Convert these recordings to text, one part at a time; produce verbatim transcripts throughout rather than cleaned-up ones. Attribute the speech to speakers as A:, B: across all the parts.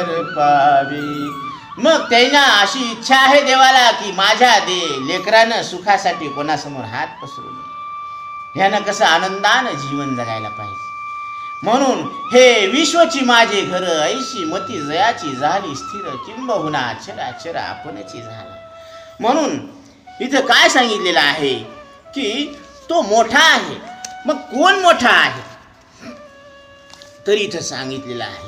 A: पावी. मग त्यांना अशी इच्छा आहे देवाला की माझ्या दे लेकरानं सुखासाठी कोणासमोर हात पसरू नये, ह्यानं कसं आनंदानं जीवन जगायला पाहिजे. म्हणून हे विश्वची माझे घर ऐशी मती जयाची झाली स्थिर, किंबहुना चराचर आपणची झाला. म्हणून इथं काय सांगितलेलं आहे की तो मोठा आहे. मग कोण मोठा आहे? तर इथं सांगितलेलं आहे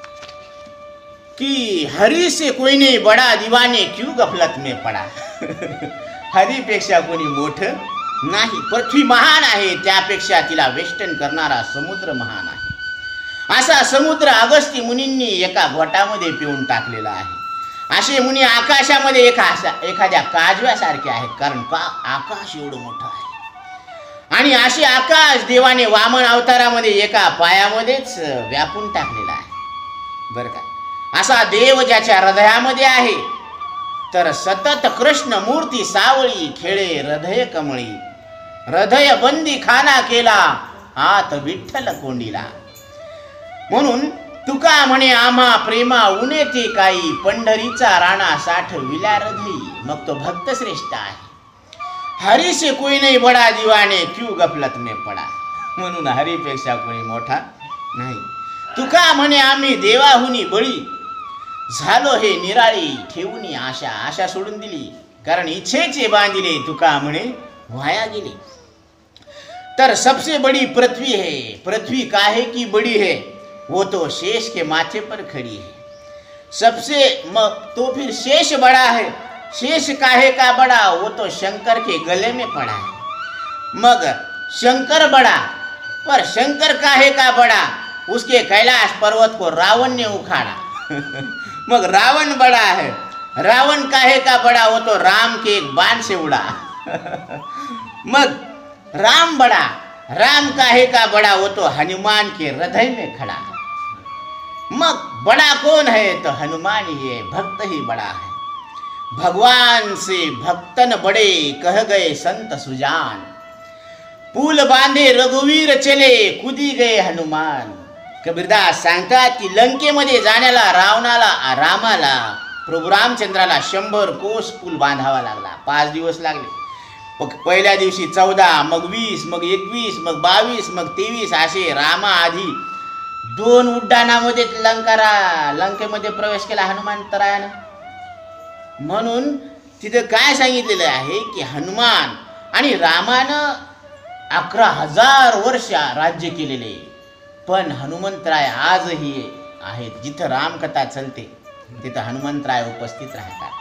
A: कि हरी से कोई नहीं बड़ा, दीवाने क्यों गफलत में पड़ा. हरीपेक्षा कोणी मोठं नाही. पृथ्वी महान आहे, त्यापेक्षा तिला वेष्टन करणारा समुद्र महान आहे. असा समुद्र अगस्ती मुनींनी एका घोटामध्ये पिऊन टाकलेला आहे. असे मुनी आकाशामध्ये एका एखाद्या काजव्यासारखे आहेत, कारण का आकाश एवढं मोठं आहे. आणि असे आकाश देवाने वामन अवतारामध्ये एका पायामध्येच व्यापून टाकलेला आहे बरं का. असा देव ज्याच्या हृदयामध्ये आहे, तर सतत कृष्ण मूर्ती सावळी खेळे हृदय कमळी. हृदय बंदी खाना केला, आत विठ्ठल कोंडीला. म्हणून तुका म्हणे आम्हा प्रेमा उने ते काही, पंढरीचा राणा साठ विला हृदयी. मग तो भक्त श्रेष्ठ आहे. हरी से कोई नाही बडा, दीवाने क्यों गफलत में पडा. म्हणून हरीपेक्षा कोणी मोठा नाही. तुका म्हणे आम्ही देवाहुनी बळी, झालो हे निराळी ठेवून आशा. आशा सोडून दिली, कारण इच्छेचे बांधिले तुका म्हणे वाया गेले. तर सबसे बड़ी पृथ्वी है, पृथ्वी काहे की बड़ी है, वो तो शेष के माथे पर खड़ी है. सबसे मग तो फिर शेष बड़ा है, शेष काहे का बड़ा, वो तो शंकर के गले में पड़ा है. मग शंकर बड़ा, पर शंकर काहे का बड़ा, उसके कैलाश पर्वत को रावण ने उखाड़ा. मग रावण बड़ा है, रावण काहे का बड़ा, वो तो राम के एक बाण से उड़ा. मग राम बड़ा, राम काहे का बड़ा, वो तो हनुमान के हृदय में खड़ा. मग बड़ा कौन है, तो हनुमान ही है, भक्त ही बड़ा है. भगवान से भक्तन बड़े कह गए संत सुजान, पूल बांधे रघुवीर चले कुदी गए हनुमान. कबीरदास सांगतात की लंकेमध्ये जाण्याला रावणाला रामाला प्रभू रामचंद्राला शंभर कोस पूल बांधावा लागला. पाच दिवस लागले. पहिल्या दिवशी चौदा, मग वीस, मग एकवीस, मग बावीस, मग तेवीस असे रामा आधी दोन उड्डाणामध्ये लंकारा लंकेमध्ये प्रवेश केला हनुमंतरायानं. म्हणून तिथं काय सांगितलेलं आहे की हनुमान आणि रामानं अकरा हजार वर्ष राज्य केलेले, पण हनुमंतराय आजही आहेत. जिथं रामकथा चलते तिथं हनुमंतराय उपस्थित राहतात.